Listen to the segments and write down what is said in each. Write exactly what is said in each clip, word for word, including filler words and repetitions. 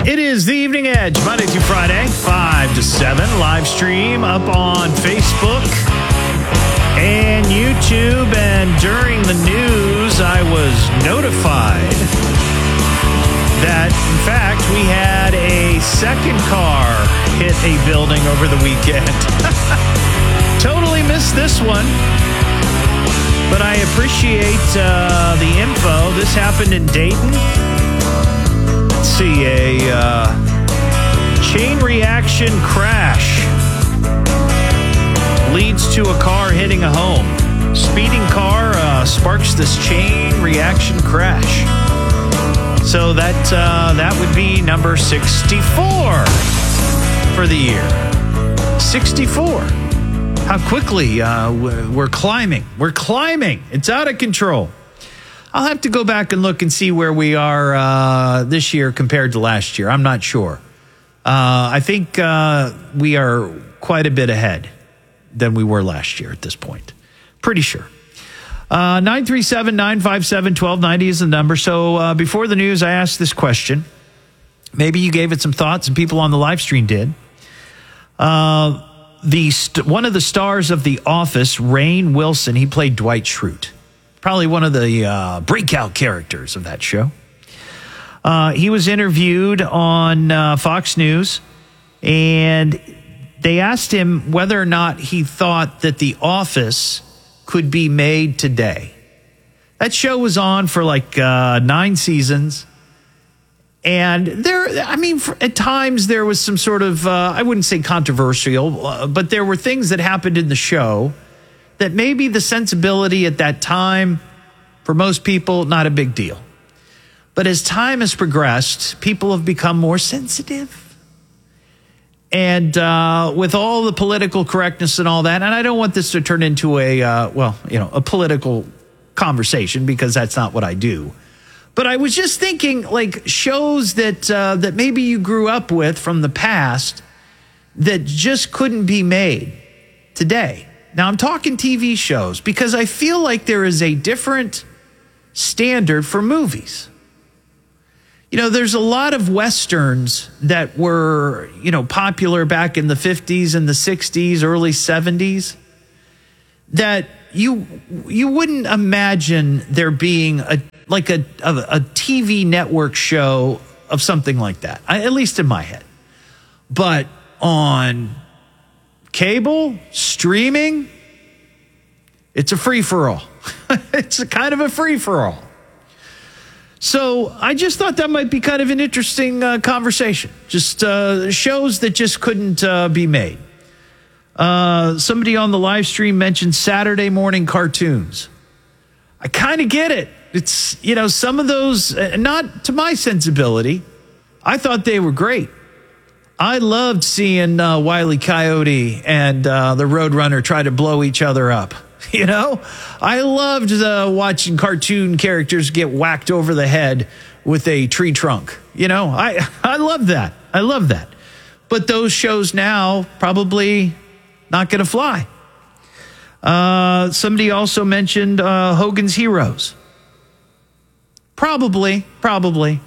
It is the Evening Edge, Monday through Friday, five to seven, live stream up on Facebook and YouTube. And during the news, I was notified that, in fact, we had a second car hit a building over the weekend. Totally missed this one, but I appreciate uh, the info. This happened in Dayton. See, a uh, chain reaction crash leads to a car hitting a home. Speeding car uh, sparks this chain reaction crash. So that uh, that would be number sixty-four for the year. sixty-four. How quickly uh, we're climbing. We're climbing. It's out of control. I'll have to go back and look and see where we are uh, this year compared to last year. I'm not sure. Uh, I think uh, we are quite a bit ahead than we were last year at this point. Pretty sure. Uh, nine three seven, nine five seven, one two nine zero is the number. So uh, before the news, I asked this question. Maybe you gave it some thoughts and people on the live stream did. Uh, the st- one of the stars of The Office, Rainn Wilson, he played Dwight Schrute. Probably one of the uh, breakout characters of that show. Uh, he was interviewed on uh, Fox News, and they asked him whether or not he thought that The Office could be made today. That show was on for like uh, nine seasons. And there, I mean, for, at times there was some sort of, uh, I wouldn't say controversial, uh, but there were things that happened in the show that maybe the sensibility at that time, for most people, not a big deal. But as time has progressed, people have become more sensitive. And uh, with all the political correctness and all that, and I don't want this to turn into a, uh, well, you know, a political conversation, because that's not what I do. But I was just thinking, like, shows that uh, that maybe you grew up with from the past that just couldn't be made today. Now, I'm talking T V shows because I feel like there is a different standard for movies. You know, there's a lot of Westerns that were, you know, popular back in the fifties and the sixties, early seventies, that you you wouldn't imagine there being a like a, a, a T V network show of something like that, I, at least in my head. But on cable, streaming, it's a free-for-all. It's a kind of a free-for-all. So I just thought that might be kind of an interesting uh, conversation. Just uh, shows that just couldn't uh, be made. Uh, somebody on the live stream mentioned Saturday morning cartoons. I kind of get it. It's, you know, some of those, uh, not to my sensibility. I thought they were great. I loved seeing uh, Wile E. Coyote and uh, the Roadrunner try to blow each other up. You know, I loved uh, watching cartoon characters get whacked over the head with a tree trunk. You know, I I love that. I love that. But those shows now probably not going to fly. Uh, somebody also mentioned uh, Hogan's Heroes. Probably, probably.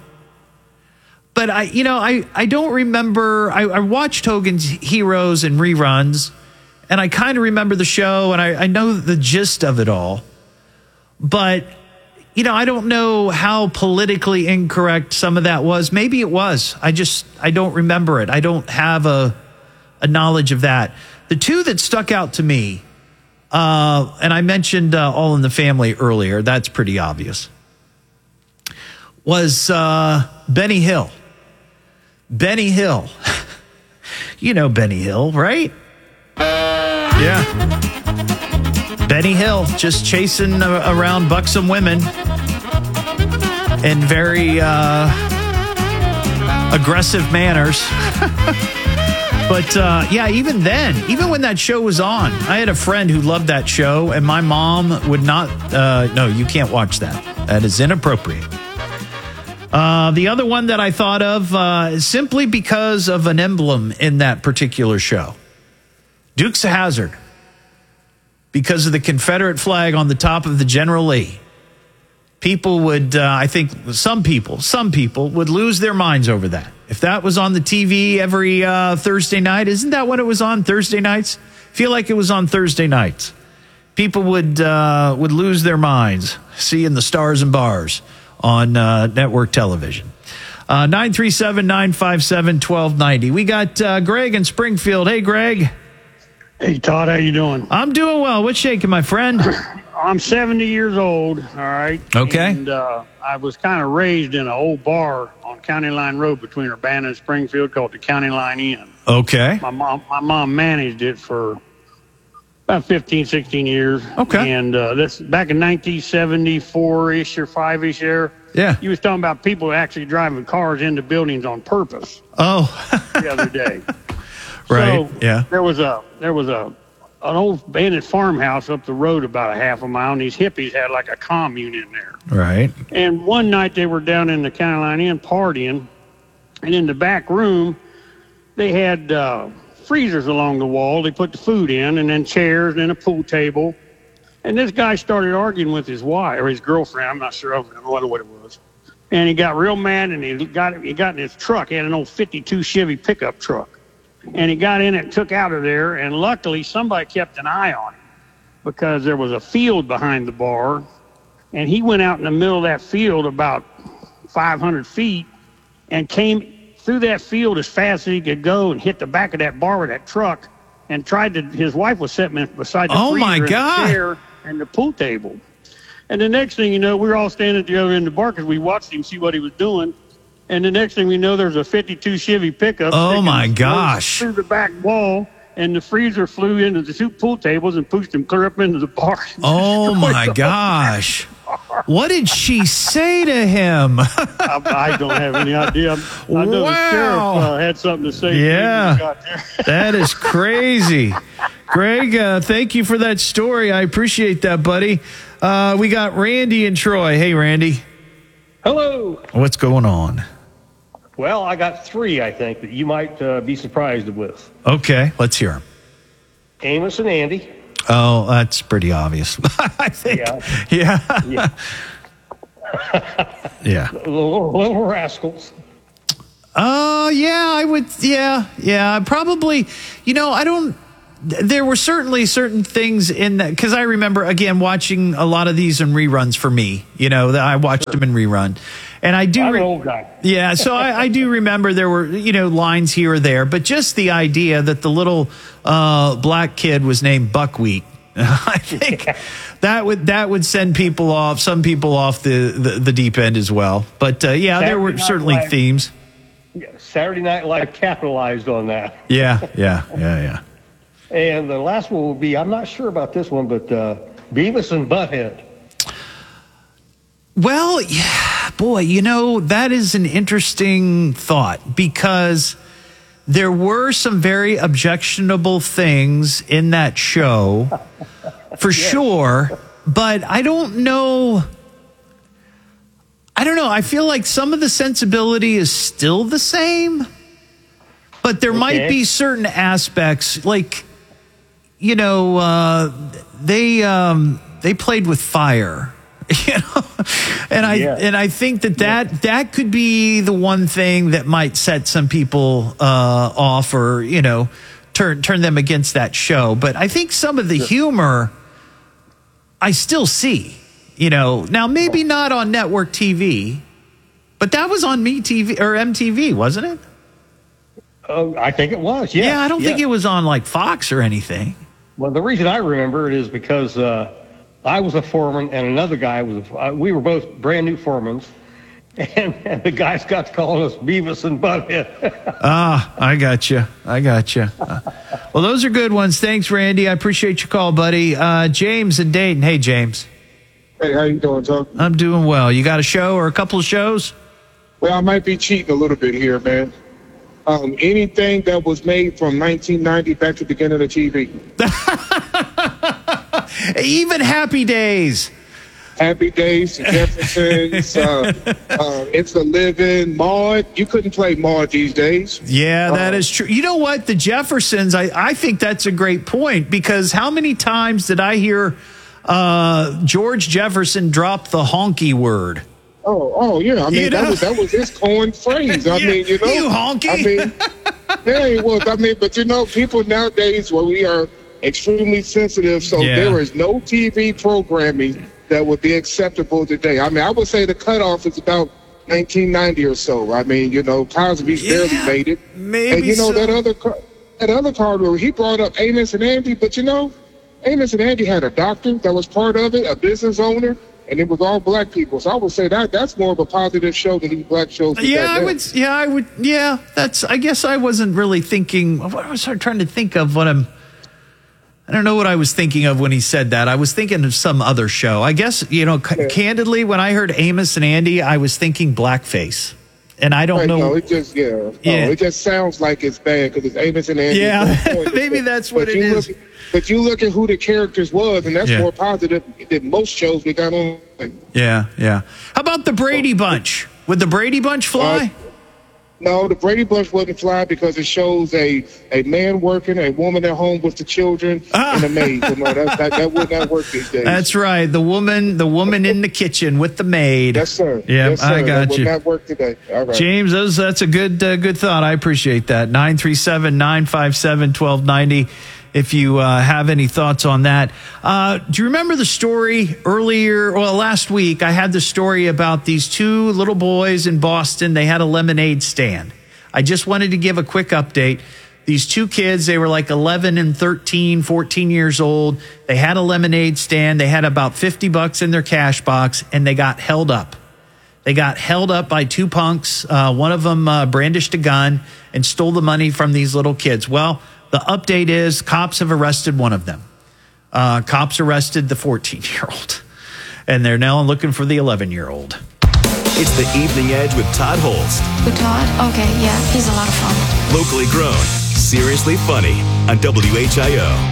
But I, you know, I, I don't remember. I, I watched Hogan's Heroes and reruns, and I kind of remember the show, and I, I know the gist of it all. But, you know, I don't know how politically incorrect some of that was. Maybe it was. I just, I don't remember it. I don't have a, a knowledge of that. The two that stuck out to me, uh, and I mentioned uh, All in the Family earlier. That's pretty obvious. Was uh, Benny Hill. Benny Hill. You know Benny Hill, right? Yeah. Benny Hill just chasing around buxom women in very uh, aggressive manners. But uh, yeah, even then, even when that show was on, I had a friend who loved that show, and my mom would not, uh, no, you can't watch that. That is inappropriate. Uh, the other one that I thought of, uh, simply because of an emblem in that particular show, Dukes of Hazzard, because of the Confederate flag on the top of the General Lee. people would, uh, I think some people, some people would lose their minds over that. If that was on the T V every uh, Thursday night, isn't that when it was on Thursday nights? Feel like it was on Thursday nights. People would uh, would lose their minds seeing the stars and bars on uh, network television. Uh, nine three seven, nine five seven, one two nine zero. We got uh, Greg in Springfield. Hey, Greg. Hey, Todd. How you doing? I'm doing well. What's shaking, my friend? I'm seventy years old, all right? Okay. And uh, I was kind of raised in an old bar on County Line Road between Urbana and Springfield called the County Line Inn. Okay. My mom my mom managed it for about fifteen, sixteen years. Okay. And uh, this back in nineteen seventy-four-ish or five-ish there. Yeah. You was talking about people actually driving cars into buildings on purpose. Oh. The other day. Right, So yeah. There was a there was a an old abandoned farmhouse up the road about a half a mile, and these hippies had like a commune in there. Right. And one night they were down in the County Line Inn partying, and in the back room they had uh, freezers along the wall. They put the food in, and then chairs, and then a pool table. And this guy started arguing with his wife or his girlfriend. I'm not sure. I don't know what it was. And he got real mad, and he got he got in his truck. He had an old fifty-two Chevy pickup truck. And he got in it, took out of there, and luckily somebody kept an eye on him because there was a field behind the bar, and he went out in the middle of that field about five hundred feet and came through that field as fast as he could go and hit the back of that bar with that truck and tried to, his wife was sitting beside the Oh, freezer my and God. the chair and the pool table. And the next thing you know, we were all standing at the other end of the bar because we watched him see what he was doing. And the next thing we know, there's a fifty-two Chevy pickup. Oh, my sticking gosh. through the back wall, and the freezer flew into the two pool tables and pushed him clear up into the bar. Oh, my gosh. What did she say to him? I, I don't have any idea. I know Wow. the sheriff uh, had something to say. Yeah. when he got there. That is crazy. Greg, uh, thank you for that story. I appreciate that, buddy. Uh, we got Randy and Troy. Hey, Randy. Hello. What's going on? Well, I got three, I think, that you might uh, be surprised with. Okay, let's hear them. Amos and Andy. Oh, that's pretty obvious. I think. Yeah. Yeah. Yeah. Yeah. Little, little rascals. Uh, yeah, I would. Yeah, yeah, probably. You know, I don't. There were certainly certain things in that, because I remember, again, watching a lot of these in reruns for me. You know, that I watched Sure. them in rerun. And I do. I'm Re- an old guy. Yeah, so I, I do remember there were, you know, lines here or there, but just the idea that the little uh, black kid was named Buckwheat, I think that would that would send people off, some people off the, the, the deep end as well. But uh, yeah, there were Saturday Night certainly Live. themes. Yeah, Saturday Night Live capitalized on that. Yeah, yeah, yeah, yeah. And the last one will be, I'm not sure about this one, but uh, Beavis and Butthead. Well, yeah, boy, you know, that is an interesting thought because there were some very objectionable things in that show, for sure, but I don't know. I don't know. I feel like some of the sensibility is still the same, but there might Okay. be certain aspects, like, you know, uh, they um, they played with fire. You know, and I Yeah. and I think that that, that could be the one thing that might set some people uh, off, or you know, turn turn them against that show. But I think some of the humor I still see. You know, now maybe not on network T V, but that was on Me T V or M T V, wasn't it? Oh, I think it was. Yeah. Yeah, I don't think it was on like Fox or anything. Well, the reason I remember it is because uh, I was a foreman and another guy was. A, uh, we were both brand new foremans, and, and the guys got to calling us Beavis and Butthead. Ah, I got you. I got you. Uh, well, those are good ones. Thanks, Randy. I appreciate your call, buddy. Uh, James in Dayton. Hey, James. Hey, how you doing, Tom? I'm doing well. You got a show or a couple of shows? Well, I might be cheating a little bit here, man. Um, anything that was made from nineteen ninety back to the beginning of T V. Even Happy Days. Happy Days, the Jeffersons, uh, uh, It's the Living, Maude. You couldn't play Maude these days. Yeah, that Uh, is true. You know what? The Jeffersons, I, I think that's a great point, because how many times did I hear uh, George Jefferson dropped the honky word. Oh, oh yeah. I mean, You that know? was that was his coined phrase. I Yeah, mean, you know, you honky. I mean, yeah, it was. I mean, but you know, people nowadays, where we are extremely sensitive, so Yeah. there is no T V programming that would be acceptable today. I mean, I would say the cutoff is about nineteen ninety or so. I mean, you know, Cosby's Yeah, barely made it, maybe and you know so. that other car- that other card where he brought up Amos and Andy, but you know, Amos and Andy had a doctor that was part of it, a business owner. And it was all black people, so I would say that that's more of a positive show than these black shows. we Yeah, got I now. would. Yeah, I would. Yeah, that's. I guess I wasn't really thinking. What was I trying to think of? What I'm. I don't know what I was thinking of when he said that. I was thinking of some other show. I guess you know. C- Yeah. Candidly, when I heard Amos and Andy, I was thinking blackface, and I don't Right, know. no, it just yeah, Yeah. No, it just sounds like it's bad because it's Amos and Andy. Yeah, But- maybe that's what but it you is. Look, but you look at who the characters was, and that's Yeah. more positive than most shows we got on. Yeah, yeah. How about the Brady Bunch? Would the Brady Bunch fly? No, the Brady Bunch wouldn't fly because it shows a, a man working, a woman at home with the children, Ah. and a maid. So no, that, that, that would not work these days. That's right. The woman, the woman in the kitchen with the maid. Yes, sir. Yeah, yes, sir. I got that you. would not work today. All right. James, those, that's a good uh, good thought. I appreciate that. nine three seven, nine five seven, one two nine zero if you uh, have any thoughts on that. Uh, do you remember the story earlier? Well, last week, I had the story about these two little boys in Boston. They had a lemonade stand. I just wanted to give a quick update. These two kids, they were like eleven and thirteen, fourteen years old. They had a lemonade stand. They had about fifty bucks in their cash box, and they got held up. They got held up by two punks. Uh, one of them uh, brandished a gun and stole the money from these little kids. Well, the update is cops have arrested one of them. Uh, cops arrested the fourteen-year-old, and they're now looking for the eleven-year-old. It's the Evening Edge with Todd Holst. With Todd? Okay, yeah, he's a lot of fun. Locally grown, seriously funny on W H I O.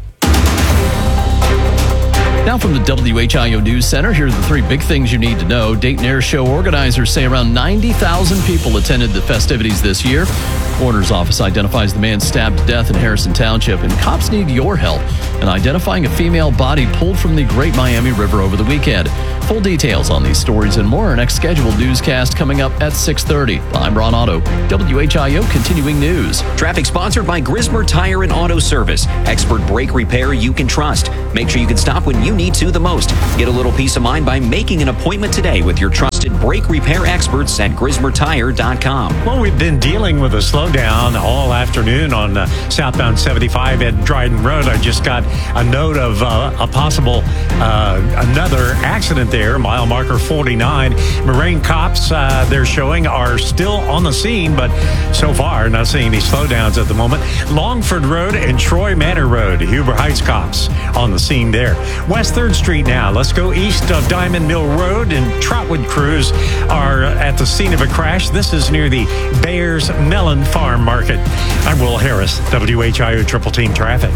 Now from the W H I O News Center, here are the three big things you need to know. Dayton Air Show organizers say around ninety thousand people attended the festivities this year. Coroner's office identifies the man stabbed to death in Harrison Township, and cops need your help in identifying a female body pulled from the Great Miami River over the weekend. Full details on these stories and more. Our next scheduled newscast coming up at six thirty. I'm Ron Otto, W H I O Continuing News. Traffic sponsored by Grismer Tire and Auto Service. Expert brake repair you can trust. Make sure you can stop when you need to the most. Get a little peace of mind by making an appointment today with your trusted brake repair experts at grismer tire dot com. Well, we've been dealing with a slowdown all afternoon on uh, southbound seventy-five at Dryden Road. I just got a note of uh, a possible uh, another accident there, mile marker forty-nine. Moraine cops, uh, they're showing, are still on the scene, but so far not seeing any slowdowns at the moment. Longford Road and Troy Manor Road, Huber Heights cops on the scene there. West third Street now. Let's go east of Diamond Mill Road, and Trotwood crews are at the scene of a crash. This is near the Bayers Melon Farm Market. I'm Will Harris, W H I O Triple Team Traffic.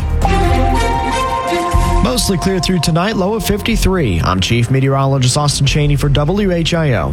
Mostly clear through tonight, low of fifty-three. I'm Chief Meteorologist Austin Cheney for W H I O.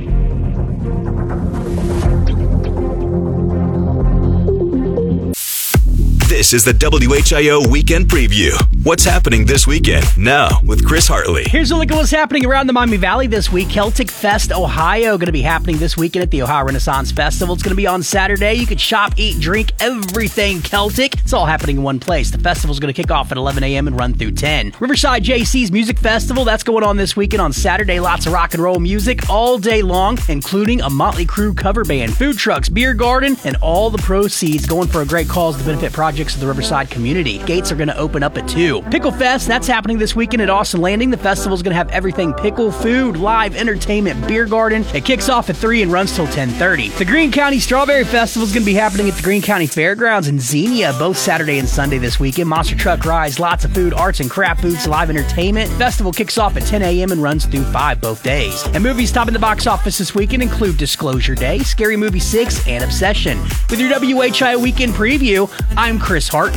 This is the W H I O Weekend Preview. What's happening this weekend? Now with Chris Hartley. Here's a look at what's happening around the Miami Valley this week. Celtic Fest Ohio going to be happening this weekend at the Ohio Renaissance Festival. It's going to be on Saturday. You can shop, eat, drink, everything Celtic. It's all happening in one place. The festival's going to kick off at eleven a.m. and run through ten. Riverside J C's Music Festival, that's going on this weekend on Saturday. Lots of rock and roll music all day long, including a Motley Crue cover band, food trucks, beer garden, and all the proceeds going for a great cause to benefit projects of the Riverside community. Gates are going to open up at two. Pickle Fest, that's happening this weekend at Austin Landing. The festival's going to have everything pickle, food, live entertainment, beer garden. It kicks off at three and runs till ten thirty. The Greene County Strawberry Festival is going to be happening at the Greene County Fairgrounds in Xenia both Saturday and Sunday this weekend. Monster truck rides, lots of food, arts and craft booths, live entertainment. Festival kicks off at ten a.m. and runs through five both days. And movies topping the box office this weekend include Disclosure Day, Scary Movie six, and Obsession. With your W H I O Weekend Preview, I'm Chris Hartley.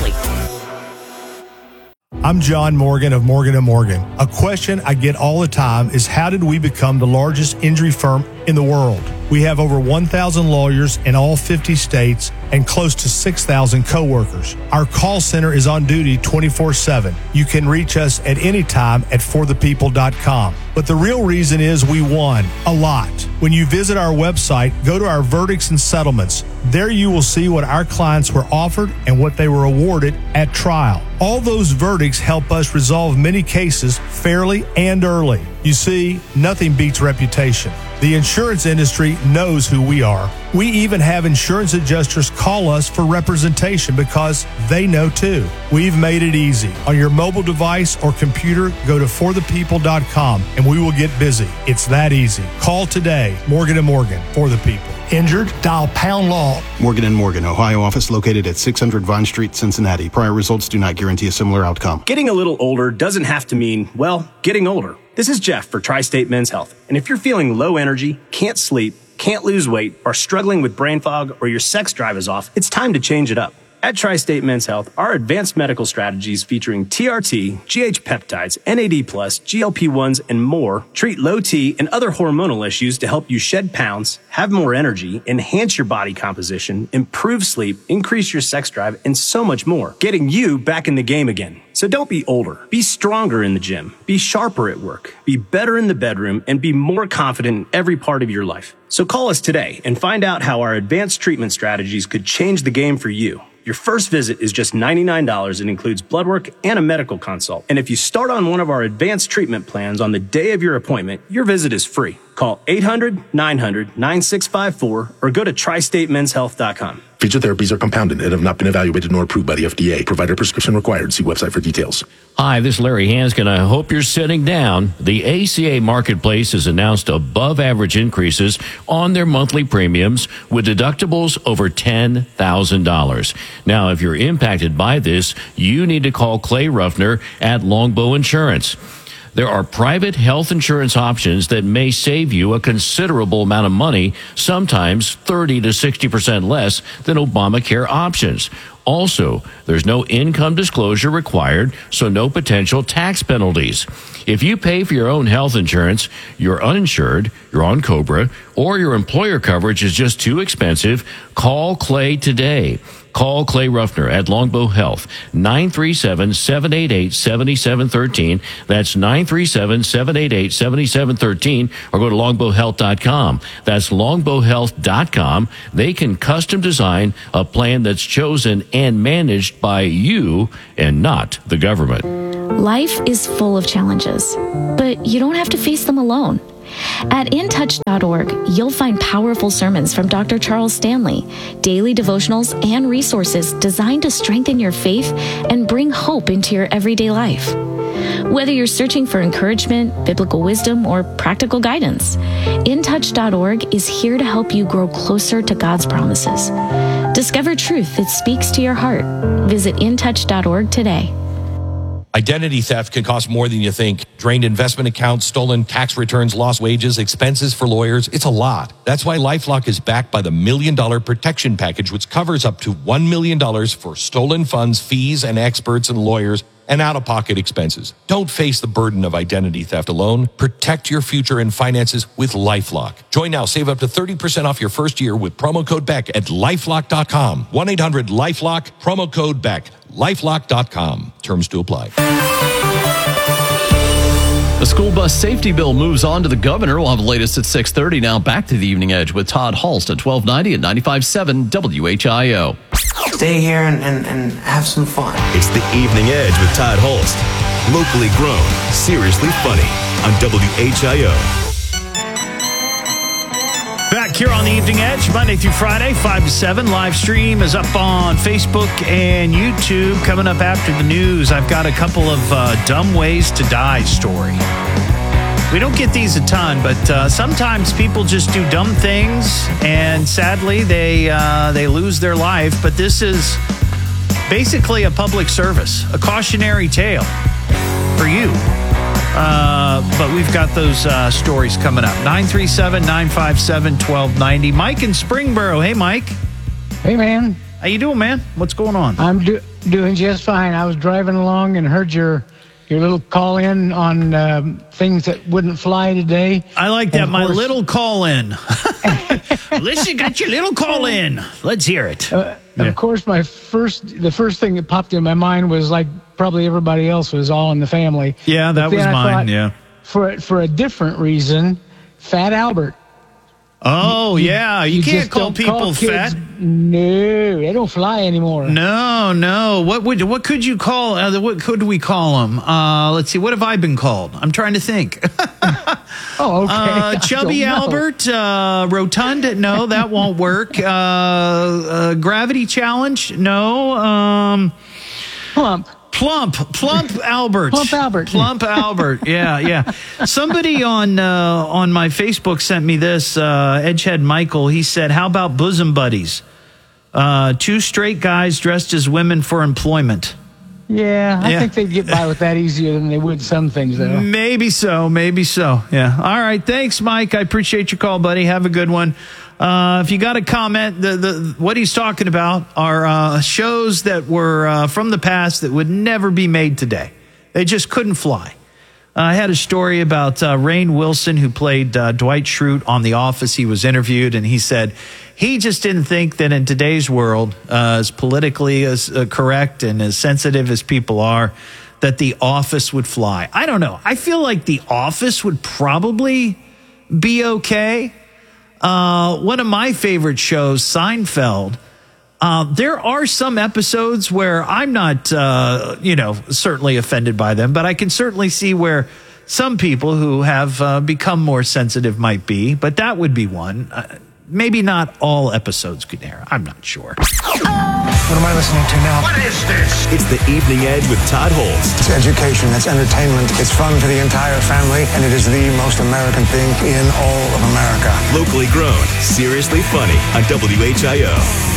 I'm John Morgan of Morgan and Morgan. A question I get all the time is, how did we become the largest injury firm in the world. We have over one thousand lawyers in all fifty states and close to six thousand coworkers. Our call center is on duty twenty-four seven. You can reach us at any time at for the people dot com. But the real reason is we won a lot. When you visit our website, go to our verdicts and settlements. There you will see what our clients were offered and what they were awarded at trial. All those verdicts help us resolve many cases fairly and early. You see, nothing beats reputation. The insurance industry knows who we are. We even have insurance adjusters call us for representation because they know too. We've made it easy. On your mobile device or computer, go to for the people dot com and we will get busy. It's that easy. Call today. Morgan and Morgan, for the people. Injured? Dial pound law. Morgan and Morgan, Ohio office located at six hundred Vine Street, Cincinnati. Prior results do not guarantee a similar outcome. Getting a little older doesn't have to mean, well, getting older. This is Jeff for Tri-State Men's Health. And if you're feeling low energy, can't sleep, can't lose weight, are struggling with brain fog, or your sex drive is off, it's time to change it up. At Tri-State Men's Health, our advanced medical strategies featuring T R T, G H peptides, N A D plus, G L P ones, and more treat low T and other hormonal issues to help you shed pounds, have more energy, enhance your body composition, improve sleep, increase your sex drive, and so much more, getting you back in the game again. So don't be older. Be stronger in the gym. Be sharper at work. Be better in the bedroom, and be more confident in every part of your life. So call us today and find out how our advanced treatment strategies could change the game for you. Your first visit is just ninety-nine dollars and includes blood work and a medical consult. And if you start on one of our advanced treatment plans on the day of your appointment, your visit is free. Call eight hundred, nine hundred, nine six five four or go to tri state men's health dot com. Feature therapies are compounded and have not been evaluated nor approved by the F D A. Provider prescription required. See website for details. Hi, this is Larry Hanskin. I hope you're sitting down. The A C A Marketplace has announced above average increases on their monthly premiums with deductibles over ten thousand dollars. Now, if you're impacted by this, you need to call Clay Ruffner at Longbow Insurance. There are private health insurance options that may save you a considerable amount of money, sometimes thirty to sixty percent less than Obamacare options. Also, there's no income disclosure required, so no potential tax penalties. If you pay for your own health insurance, you're uninsured, you're on COBRA, or your employer coverage is just too expensive, call Clay today. Call Clay Ruffner at Longbow Health, nine three seven, seven eight eight, seven seven one three. That's nine three seven, seven eight eight, seven seven one three, or go to longbow health dot com. That's longbow health dot com. They can custom design a plan that's chosen and managed by you and not the government. Life is full of challenges, but you don't have to face them alone. At in touch dot org, you'll find powerful sermons from Doctor Charles Stanley, daily devotionals, and resources designed to strengthen your faith and bring hope into your everyday life. Whether you're searching for encouragement, biblical wisdom, or practical guidance, in touch dot org is here to help you grow closer to God's promises. Discover truth that speaks to your heart. Visit in touch dot org today. Identity theft can cost more than you think. Drained investment accounts, stolen tax returns, lost wages, expenses for lawyers. It's a lot. That's why LifeLock is backed by the Million Dollar Protection Package, which covers up to one million dollars for stolen funds, fees, and experts and lawyers, and out-of-pocket expenses. Don't face the burden of identity theft alone. Protect your future and finances with LifeLock. Join now. Save up to thirty percent off your first year with promo code Beck at lifelock dot com. one eight hundred lifelock, promo code Beck. lifelock dot com. Terms to apply. The school bus safety bill moves on to the governor. We'll have the latest at six thirty. Now back to the Evening Edge with Todd Hulst at twelve ninety and ninety-five point seven W H I O. Stay here and, and, and have some fun. It's the Evening Edge with Todd Hulst. Locally grown, seriously funny on W H I O. Back here on the Evening Edge, Monday through Friday, five to seven. Live stream is up on Facebook and YouTube. Coming up after the news, I've got a couple of uh, dumb ways to die story. We don't get these a ton, but uh, sometimes people just do dumb things, and sadly, they uh, they lose their life. But this is basically a public service, a cautionary tale for you. Uh, but we've got those uh, stories coming up. nine three seven, nine five seven, one two nine zero. Mike in Springboro. Hey, Mike. Hey, man. How you doing, man? What's going on? I'm do- doing just fine. I was driving along and heard your your little call in on um, things that wouldn't fly today. I like that. My little call in. Listen, got your little call in. Let's hear it. Uh, Yeah. Of course, my first, the first thing that popped in my mind was like probably everybody else was All in the Family. Yeah, that But then was I mine. thought, Yeah. For for a different reason, Fat Albert. Oh, yeah. You, can't just call don't people call kids- fat. No, they don't fly anymore. No, no. What would what could you call? Uh, what could we call them? Uh, let's see. What have I been called? I'm trying to think. Oh, okay. Uh, I Chubby don't know. Albert, uh, Rotund. No, that won't work. Uh, uh, Gravity Challenge. No. Um, Plump. Plump, plump Albert, Plump Albert, plump Albert. Yeah, yeah. Somebody on uh, on my Facebook sent me this. Uh, Edgehead Michael. He said, "How about bosom buddies? Uh, two straight guys dressed as women for employment." Yeah, I Yeah. think they'd get by with that easier than they would some things, though. Maybe so, maybe so. Yeah. All right. Thanks, Mike. I appreciate your call, buddy. Have a good one. Uh, if you got a comment, the, the what he's talking about are uh, shows that were uh, from the past that would never be made today. They just couldn't fly. Uh, I had a story about uh, Rainn Wilson, who played uh, Dwight Schrute on The Office. He was interviewed, and he said he just didn't think that in today's world, uh, as politically as uh, correct and as sensitive as people are, that The Office would fly. I don't know. I feel like The Office would probably be okay. Uh, one of my favorite shows, Seinfeld, uh, there are some episodes where I'm not, uh, you know, certainly offended by them, but I can certainly see where some people who have uh, become more sensitive might be, but that would be one. Uh, maybe not all episodes could air. I'm not sure. What am I listening to now? What is this? It's the Evening Edge with Todd Holst. It's education, it's entertainment, it's fun for the entire family, and it is the most American thing in all of America. Locally grown, seriously funny on W H I O.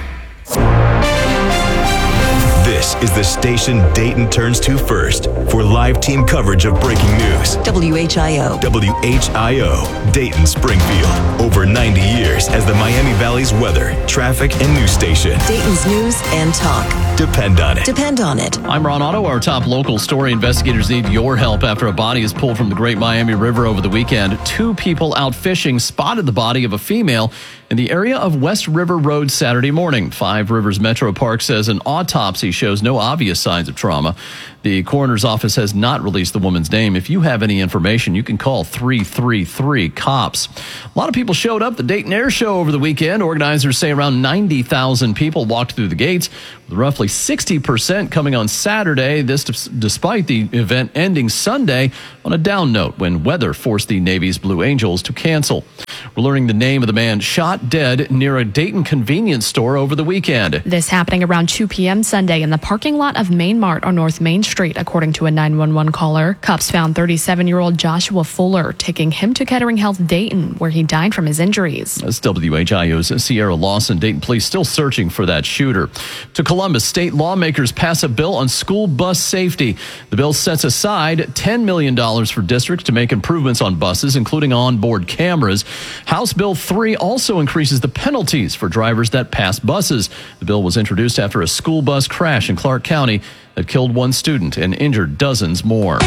This is the station Dayton turns to first for live team coverage of breaking news. W H I O. W H I O, Dayton Springfield. Over ninety years as the Miami Valley's weather, traffic, and news station. Dayton's news and talk. Depend on it. Depend on it. I'm Ron Otto. Our top local story: investigators need your help after a body is pulled from the Great Miami River over the weekend. Two people out fishing spotted the body of a female in the area of West River Road Saturday morning. Five Rivers Metro Park says an autopsy shows no obvious signs of trauma. The coroner's office has not released the woman's name. If you have any information, you can call three three three COPS. A lot of people showed up at the Dayton Air Show over the weekend. Organizers say around ninety thousand people walked through the gates, with roughly sixty percent coming on Saturday. This despite the event ending Sunday on a down note when weather forced the Navy's Blue Angels to cancel. We're learning the name of the man shot dead near a Dayton convenience store over the weekend. This happening around two p.m. Sunday in the parking lot of Main Mart on North Main Street, according to a nine one one caller. Cops found thirty-seven-year-old Joshua Fuller, taking him to Kettering Health Dayton, where he died from his injuries. That's W H I O's Sierra Lawson. Dayton police still searching for that shooter. To Columbus, state lawmakers pass a bill on school bus safety. The bill sets aside ten million dollars for districts to make improvements on buses, including onboard cameras. House Bill three also increases the penalties for drivers that pass buses. The bill was introduced after a school bus crash in Clark County that killed one student and injured dozens more.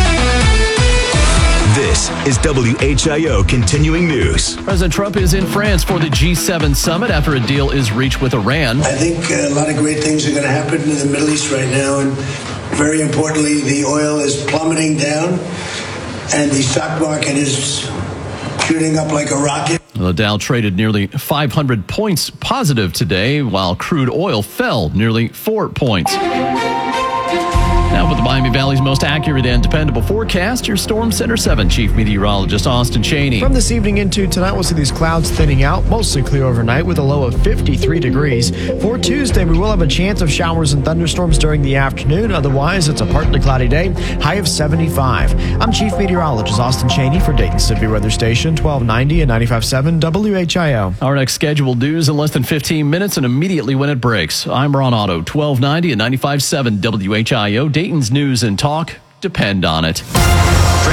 This is W H I O Continuing News. President Trump is in France for the G seven summit after a deal is reached with Iran. I think a lot of great things are going to happen in the Middle East right now, and very importantly, the oil is plummeting down, and the stock market is shooting up like a rocket. The Dow traded nearly five hundred points positive today, while crude oil fell nearly four points. Now with the Miami Valley's most accurate and dependable forecast, your Storm Center seven Chief Meteorologist Austin Cheney. From this evening into tonight, we'll see these clouds thinning out, mostly clear overnight with a low of fifty-three degrees. For Tuesday, we will have a chance of showers and thunderstorms during the afternoon. Otherwise, it's a partly cloudy day, high of seventy-five. I'm Chief Meteorologist Austin Cheney for Dayton City Weather Station, twelve ninety and ninety-five point seven W H I O. Our next scheduled news in less than fifteen minutes and immediately when it breaks. I'm Ron Otto, twelve ninety and ninety-five point seven W H I O. Dayton's news and talk. Depend on it. Traffic sponsor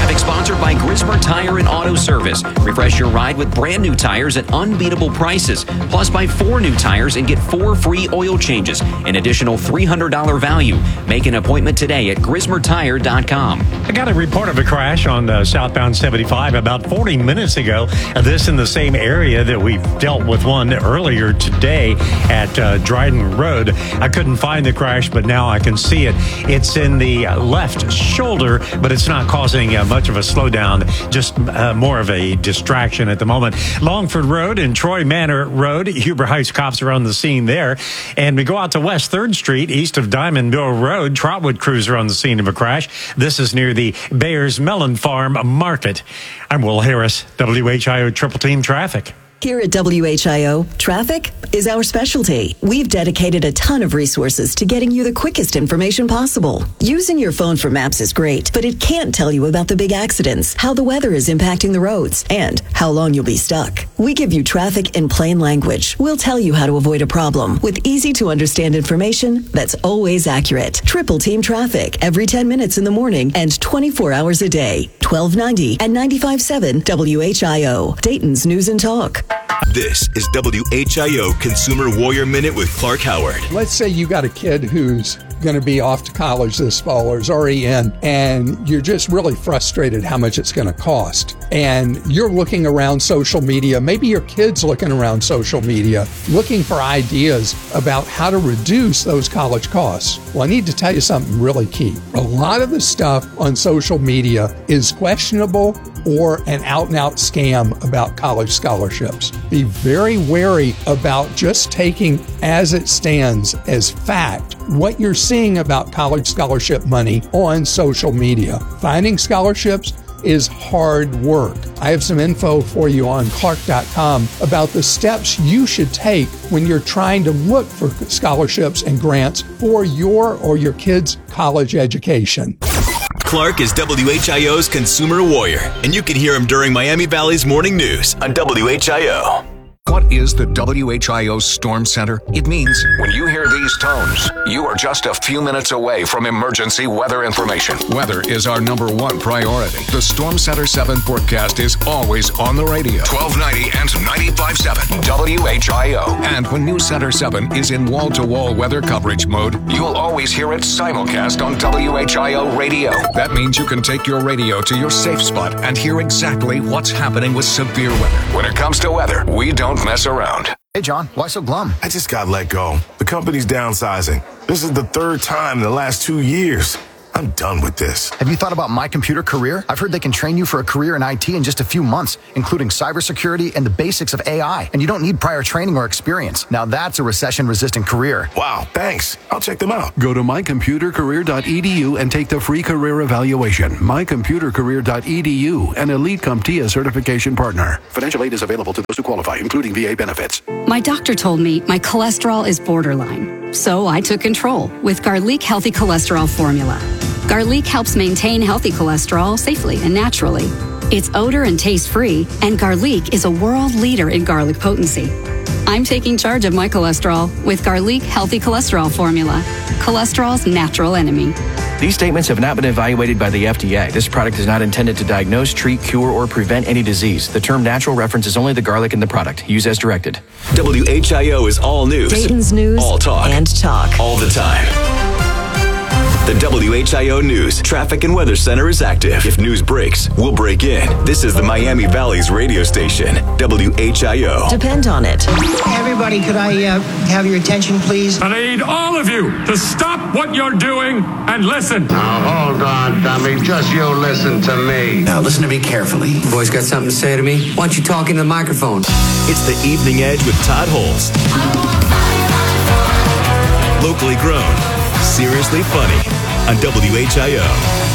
Sponsored by Grismer Tire and Auto Service. Refresh your ride with brand new tires at unbeatable prices. Plus, buy four new tires and get four free oil changes. An additional three hundred dollars value. Make an appointment today at grismer tire dot com. I got a report of a crash on uh, southbound seventy-five about forty minutes ago. Uh, this in the same area that we dealt with one earlier today at uh, Dryden Road. I couldn't find the crash, but now I can see it. It's in the uh, left shoulder, but it's not causing uh, much of a slowdown, just uh, more of a distraction at the moment. Longford Road and Troy Manor Road. Huber Heights cops are on the scene there. And we go out to West third Street, east of Diamond Mill Road. Trotwood crews are on the scene of a crash. This is near the Bayers Melon Farm Market. I'm Will Harris, W H I O Triple Team Traffic. Here at W H I O, traffic is our specialty. We've dedicated a ton of resources to getting you the quickest information possible. Using your phone for maps is great, but it can't tell you about the big accidents, how the weather is impacting the roads, and how long you'll be stuck. We give you traffic in plain language. We'll tell you how to avoid a problem with easy-to-understand information that's always accurate. Triple Team Traffic every ten minutes in the morning and twenty-four hours a day. twelve ninety and ninety-five point seven W H I O, Dayton's News and Talk. This is W H I O Consumer Warrior Minute with Clark Howard. Let's say you got a kid who's going to be off to college this fall or is already in, and you're just really frustrated how much it's going to cost. And you're looking around social media, maybe your kid's looking around social media, looking for ideas about how to reduce those college costs. Well, I need to tell you something really key. A lot of the stuff on social media is questionable or an out-and-out scam about college scholarships. Be very wary about just taking as it stands as fact what you're seeing about college scholarship money on social media. Finding scholarships is hard work. I have some info for you on clark dot com about the steps you should take when you're trying to look for scholarships and grants for your or your kids' college education. Clark is W H I O's Consumer Warrior, and you can hear him during Miami Valley's Morning News on W H I O. What is the W H I O Storm Center? It means when you hear these tones, you are just a few minutes away from emergency weather information. Weather is our number one priority. The Storm Center seven forecast is always on the radio. twelve ninety and ninety-five point seven W H I O. And when News Center seven is in wall-to-wall weather coverage mode, you'll always hear it simulcast on W H I O radio. That means you can take your radio to your safe spot and hear exactly what's happening with severe weather. When it comes to weather, we don't mess around. Hey, John, why so glum? I just got let go. The company's downsizing. This is the third time in the last two years. I'm done with this. Have you thought about My Computer Career? I've heard they can train you for a career in I T in just a few months, including cybersecurity and the basics of A I. And you don't need prior training or experience. Now that's a recession-resistant career. Wow, thanks. I'll check them out. Go to my computer career dot e d u and take the free career evaluation. my computer career dot e d u, an Elite CompTIA certification partner. Financial aid is available to those who qualify, including V A benefits. My doctor told me my cholesterol is borderline. So I took control with Garlic Healthy Cholesterol Formula. Garlic helps maintain healthy cholesterol safely and naturally. It's odor and taste-free, and Garlic is a world leader in garlic potency. I'm taking charge of my cholesterol with Garlic Healthy Cholesterol Formula, cholesterol's natural enemy. These statements have not been evaluated by the F D A. This product is not intended to diagnose, treat, cure, or prevent any disease. The term natural references only the garlic in the product. Use as directed. W H I O is all news. Dayton's News all talk. and talk. All the time. The W H I O News Traffic and Weather Center is active. If news breaks, we'll break in. This is the Miami Valley's radio station, W H I O. Depend on it. Everybody, could I uh, have your attention, please? I need all of you to stop what you're doing and listen. Now, hold on, dummy. Just you listen to me. Now, listen to me carefully. The boy's got something to say to me. Why don't you talk into the microphone? It's the Evening Edge with Todd Holst. Locally grown, seriously funny on W H I O.